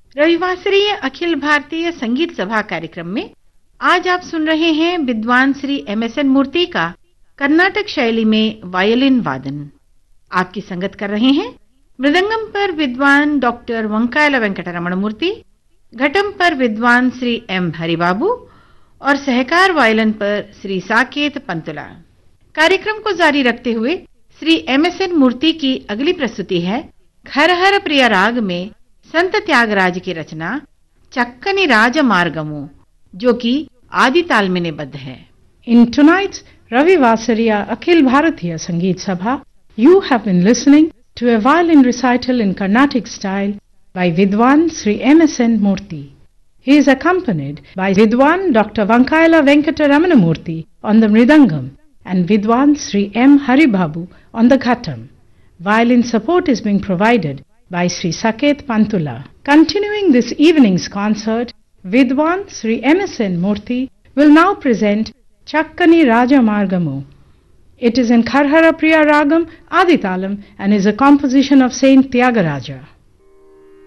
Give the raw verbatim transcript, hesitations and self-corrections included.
रविवासरीय अखिल भारतीय संगीत सभा कार्यक्रम में आज आप सुन रहे हैं विद्वान श्री एम एस एन मूर्ति का कर्नाटक शैली में वायलिन वादन। आपकी संगत कर रहे हैं मृदंगम पर विद्वान डॉक्टर वंकायला वेंकटरमण मूर्ति, घटम पर विद्वान श्री एम हरिबाबू और सहकार वायलिन पर श्री साकेत पंतुला। कार्यक्रम को जारी रखते हुए श्री एम एस एन मूर्ति की अगली प्रस्तुति है हर हर प्रिय राग में संत त्यागराज की रचना चक्कनी राज मार्गमु, जो कि आदि ताल में निबद्ध है। In tonight's Ravivasariya Akhil Bharatiya Sangeet Sabha, you have been listening to a violin recital in Carnatic style by Vidwan Sri M S N Murthy. He is accompanied by Vidwan Doctor Vankaila Venkataramana Murthy on the Mridangam and Vidwan Sri M Haribabu on the Ghatam. Violin support is being provided by Sri Saket Pantula. Continuing this evening's concert, Vidwan Sri M S N Murthy will now present Chakkani Raja Margamu. It is in Kharhara Priya Ragam Aditalam and is a composition of Saint Tyagaraja.